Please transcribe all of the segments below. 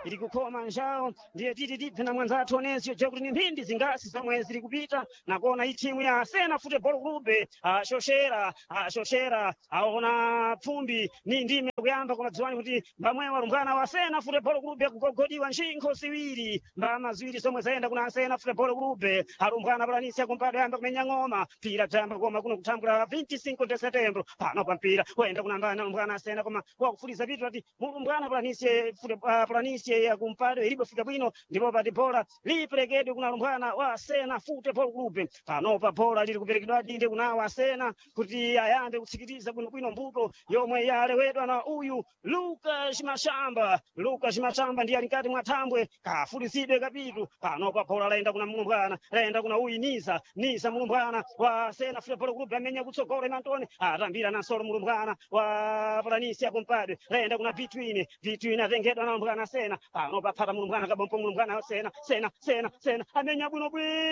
ili kukoma njao ndiye titi na mwanzathu onesi je kuti ni mphindi zingasi zomwe zili kupita na kuona hii timu ya Asena Football Club shoshera aona pfumbi ni ndime kuyamba koma dziwani kuti mbamwe walumbwana wa Asena Football Club yakugogodiwa nshinkho ziwiri mbama ziwiri zomwe zaenda kuna Asena Football Club alumbwana palanisi yakumpado yamba kumenya ng'oma pira tamba koma kuno kutambula 25 de setembro pano pa mpira wenda kunambana alumbwana Asena koma wakufuliza vitu ati mulumbwana palanisi yakumpado ilipofika bwino ndipo pati bola liperekedwe kuna alumbwana wa Asena Football Club pano pa bola lili kuperekedwa dinde kuna Asena kuti ayambe kutsikitiza bwino mbuto yomwe yalewedwa na uyu Lucas Mashamba ndiye alikati mwatambwe kafulizidwe kapitu pano pa bola laenda kuna mulumbwana laenda kuna uyu Nisa mulumbwana wa Asena Football Club amenya kutsogola Antoni atambira na solo mulumbwana wa Palanisi yakumpadwe laenda kuna Between atengedwa na mulumbwana Asena pano paphata mulumbwana kabompo mulumbwana Sena amenya bwino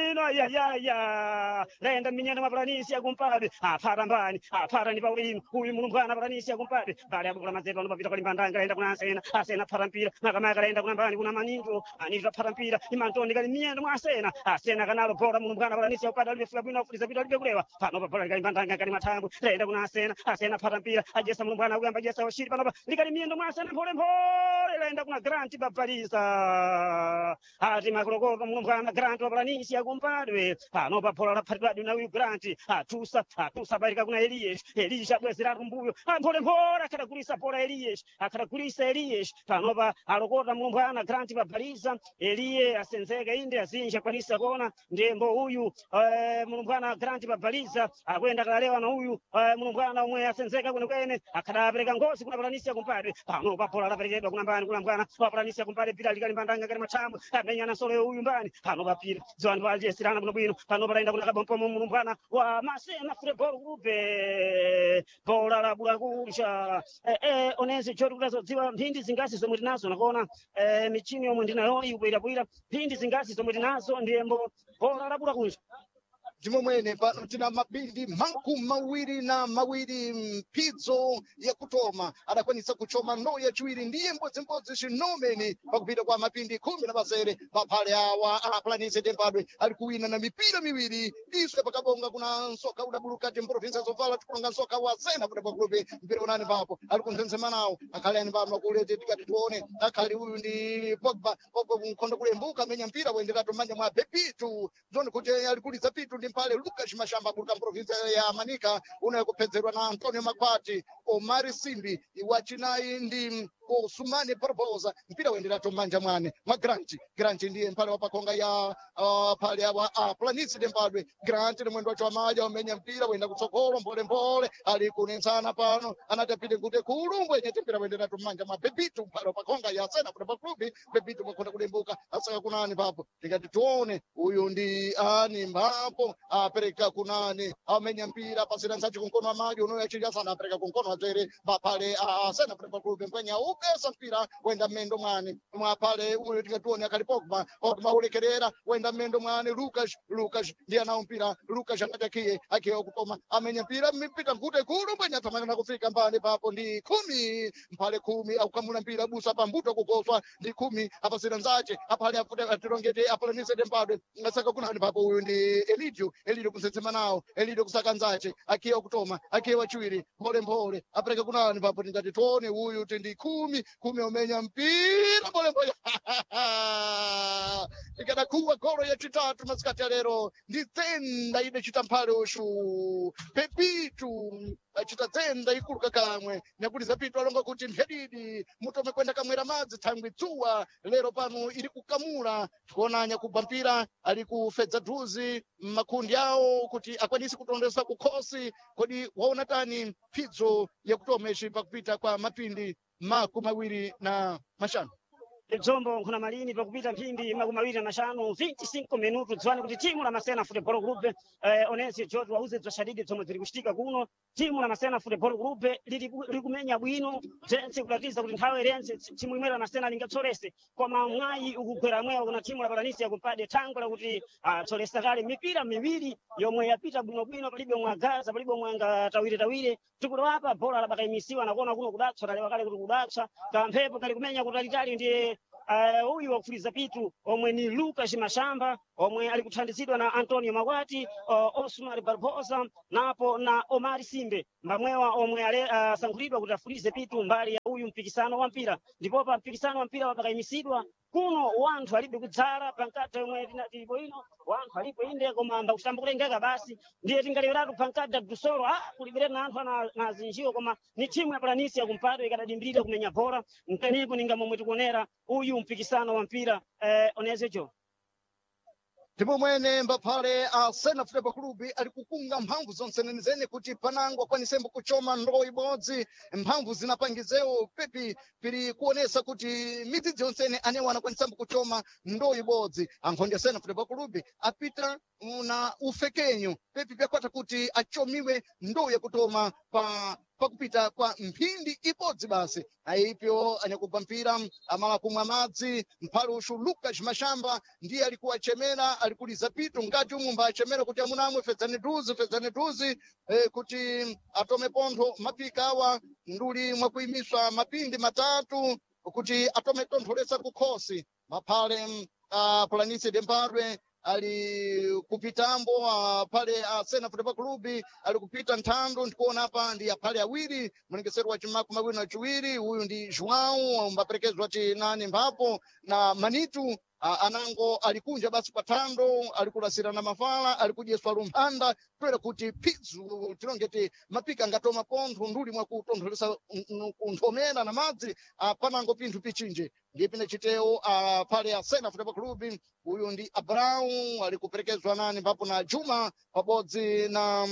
ya laenda minyana mwa Palanisi yakumpadwe aphata mbani aphata ni Paulino uyu mulumbwana Palanisi yakumpadwe bali abukula mazepa anopapita kwa limbandanga laenda kuna Asena phata mpira makamaka laenda kuna mbani kuna Manito phata mpira imantoni kali minyana mwa Asena kanalo bola mulumbwana Palanisi yakumpadwe alifika bwino afuliza vitu alivyokulewa pano pa bola limbandanga kali matambo laenda kuna Asena phata mpira ajesa mulumbwana kuyamba ajesa washiri pano likali minyana mwa Asena pole laenda kuna Grant Babaliza ati makorokoro mulumbwana Grant wa Palanisi yakumpadwe pano pa bola laphatidwa na uyu Grant atusa barika kuna Elisha bwezera kumbuyo pole akadagulisa bola Eliyesh pano pa alokota mulumbwana Grant Babaliza Eliye asenzeka inde azinja kwanisa kona ndembo huyu mulumbwana Grant Babaliza akwenda kalewa na huyu mulumbwana umwe asenzeka kwene akadapereka ngozi kuna Palanisi yakumpadwe pano pa bola laperekedwa kuna mbani kuna mwana wa Palanisi yakumpadwe pira likali mbandanga kali matambo amenya na solo huyu mbani pano pa pira ziwani pa aljesirana bwino pano palaenda kuna kabompo mulumbwana wa Asena Football Club bola la bulakusha onezi choti kutazodziwa mphindi zingasi zomwe tinazo nakuona michini yomwe ndinayo ikubwirabwira mphindi zingasi zomwe tinazo ndiyembo bola la bulakusha Jimomwene pano tina mapindi mawiri mpidzo ya kutoma adakwanisa kuchoma ndo ya chiwiri ndiye mbodzimbodzi chinomeni pakupita kwa mapindi 10 maphale awa Palanisi Tempadwe ali kuwina na mipira miwiri iswe pakabonga kuna nsoka udabuluka province zovala tikulonga nsoka wa Asena Football Club mpira unani papo ali kunzenzemanawo akhalani pano kulete tikati tuone akhali uyu ndi Pogba mkhondo kulembuka amenya mpira wendera tomanja mwa Bepitu zoni kuti ali kuliza Pitu ndi pale Lucas Mashamba kutoka province ya Manika unayekupedzerwa na Antonio Makwati Omari Simbi iwachinayi ndi Osumani Barbosa mpira wendera tomanja mwa Grant ndiye mpale wa pakonga ya pale wa Palanisi Tempadwe Grant ni mwendo wacho amaja umenya mpira wenda kutsogolo mbole ali kunensana pano anatapite kuti kulumbwe nyete mpira wendera tomanja mwa Bebitu mpale wa pakonga ya Asena Football Club Bebitu mwakonda kulembuka asaka kunani papo tikati tuone uyu ndi ani mbapo apereka kunani amenya mpira pasina nsachi kunkono amaji unoyachilya sana apereka kunkono wazere pale Asena Football Club mpenya ugesa mpira wenda mendo mwani mwa pale uyu tikatuone akali Pogba ulekerera wenda mendo mwani Lucas ndiye anao mpira Lucas anatakie akiwa kutoma amenya mpira mpita mkute kulumbwe nyatamanga na kufika mbani papo ndi 10 mpale 10 akukamula mpira busa pambuto kukoswa ndi 10 apasina nzache apale afuta atirongete Palanisi Tempadwe ngasaka kunani papo uyu ndi Elidio kusetsema nawo Elidio kusaka nzache akiwa kutoma akiwa chiwiri pole apereka kunani papo tingati tuone uyu ndi 10 umenya mpira pole ikada kuwa golo ya chitatu masikati ya lero ndi tsenda ide chitamphale ushu Pepitu achita tsenda ikuluka kamwe nyakuliza Pitu alonga kuti mphedidi mutome kwenda kamwera madzi thangwi dzuwa lero pano ili kukamula tikuonanya kubva mpira ali kufedza dhuzi makundi awo kuti akwanisi kutondesa kukhosi kodi waona tani phidzo yakutomesha pakupita kwa mapindi mawiri na mashanu Dzombo kuna malini pakupita mphindi mawiri na mashanu 25 minutu dziwani kuti timu la Asena Football Club onesi George wauze dzashadidi dzomwe ziri kuchitika kuno timu la Asena Football Club liri kumenya bwino jense kulatiza kuti nthawe rense timu imwe la Asena lingatsolese koma mwayi ukugwera mwewa kuna timu la Palanisi yakumpade tango la kuti tsolesa kale mipira miwiri yomwe yapita bwino palibe mwagaza palibe mwanga tawire tikulo hapa bola la bakaimisiwa na kuona kuno kudatsa lewa kale kuti kudatsa kamphepo kali kumenya kutalitali ndiye uyu wakufuliza pitu omwe ni Lucas Mashamba omwe ali kuthandizidwa na Antonio Mawati, Osmar Barbosa napo na Omar Simbe mbamwewa omwe ale asankhulidwa kuti afulize pitu mbali ya uyu mpikisano wa mpira. Ndipo pa mpikisano wa mpira wapakayimisidwa kuno wanthu alibe kudzala pankata yomwe tinatilipo ino wanthu alipo inde koma mbakuchitamba kulengeka basi ndiye tingalewelatu pankata dusolo kulibirana na anthu na zinjiwo koma ni timu ya Planície ya kumpadwe ikadadimbirira kumenya bhora mtenepo ninga momwe tikuonera uyu mpikisano wa mpira onezecho. Ndipo mwene mbaphale Asena Football Club ali kukunga mphamvu zonse nenizene kuti panango akwanisembo kuchoma ndoo ibodzi mphamvu zinapangizewo pepi pili kuonesa kuti midzi yonsene anewo anakwanisembo kuchoma ndoo ibodzi. Ankhondi Asena Football Club apita na ufekenyo pepi pyakwata kuti achomiwe ndoo yakutoma pakupita kwa mphindi ibodzi basi. Aipyo anyakubva mpira amala kumwa madzi mphalushu Lucas Mashamba ndiye alikuwa chemera alikuliza pitu ngati umumba achemera kuti amunamwe fedzani dhuzi kuti atome pontho mapika awa nduli mwakuyimiswa mapindi matatu kuti atome tontholesa kukhosi. Maphale Planície de Mpadwe ali kupitambo pale Asena Football Club ali kupita nthando ndikuona hapa ndi aphale awiri mwengesero wa chimaku mawiri na chiwiri. Huyu ndi João mbaperekezwa chinani mbapo na Manitu anango alikunja basi kwa thando alikulasira na mafala alikudyeswa lumphanda toera kuti pidzu tinongeti mapika angatoma pontho nduli mwakutontholesa kunthomera na madzi panango pinthu pichinje ndiye pine chiteo pale Asena Football Club. Uyu ndi Abraão ali kuperekezwa nani mbapo na Juma pabodzi na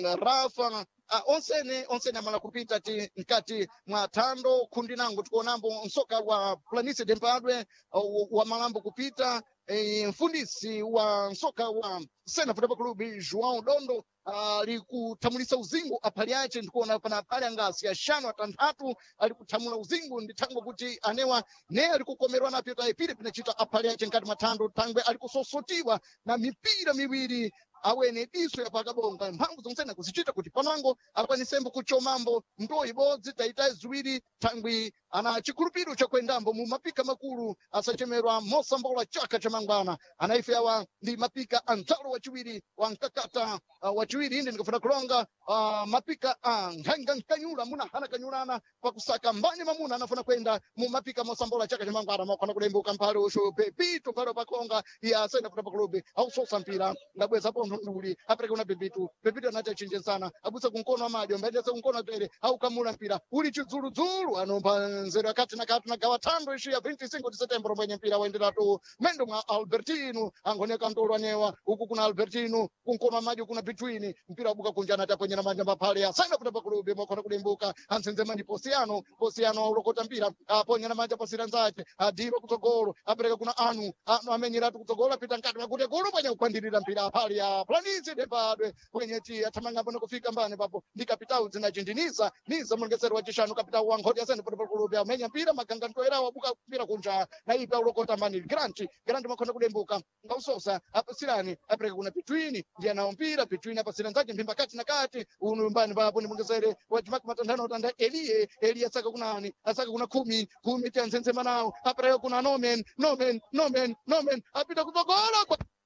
Rafa onsene amala kupita ti mkati mwa thando kundi nango tikuonambo msoka wa Planície de Mpadwe wa malambo kupita mfundisi wa msoka wa Asena Football Club João Dondo ali kuthamulisa uzingu aphali ace ndikuona pana aphali angasi ashanu atanthatu ali kuthamula uzingu ndithango kuti anewa ne ali kukomerwa napyo taipire pinachita aphali ace nkati mwa thando thangwe ali kusosotiwa na mipira miwiri awene diso yapakabonga mphamvu zonsene kuzichita kuti panango akwanisembo kuchomambo ndoo ibodzi taitayi ziwiri thangwi ana chikhulupiriro chakuendambo mu mapika makulu asachemerwa mosambola chaka cha mangwana. Anaife awa ndi mapika anzalo wachiwiri wa nkakata wachiwiri inde ndikufuna kulonga mapika nkhanga nkanyula muna hana kanyulana pakusaka mbani mamuna anafuna kwenda mu mapika mosambola chaka cha mangwana makwana kulembuka mphale usho pepito palo pakonga ya Asena Football Club ausosa mpira ngabweza pontho nduli apereka una pepito anati achinje sana abusa kunkono amadi ambaendesa kunkono apere au kamula mpira uli chidzuludzulu anomba nzero akati na gawa thando ishi ya 25 de setembro mwenye mpira waenderatu mendo mwa Albertino angoneka ndolo anewa huku kuna Albertino kunkono amadi kuna between mpira buka kunjana taponyera manja maphale ya Asena Football Club mokona kulembuka ansenzema ndi Posiano ulokota mpira aponyera manja pasira nzake adiro kutsogolo apereka kuna anu amenyeratu kutsogolo apita nkati makuti golo panya kupandilira mpira aphali ya Planície de Mpadwe kwenye ti atamanga pano kufika mbane papo ndi kapitao zinachinjiniza niza mwengesero wa chishanu kapitao wa Nkhodi Asena Football Club amenya mpira maganga ntoera wabuka mpira kunja na ipa ulokota mani Grant makhona kulembuka ngausosa apasirani apereka kuna between ndiye na mpira between apasira nzake mpimba kati na kati unu mbani papo ni mwengesere wa chimaku matandano tanda Elie asaka kunani asaka kuna 10 tianzenze manao apereka kuna Nomen apita kutogola kwa